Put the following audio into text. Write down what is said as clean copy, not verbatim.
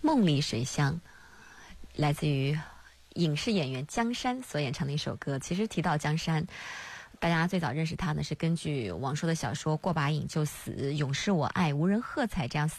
梦里水乡，来自于影视演员江山所演唱的一首歌。其实提到江山，大家最早认识他呢是根据王朔的小说《过把瘾就死》《永是我爱》《无人喝彩》这样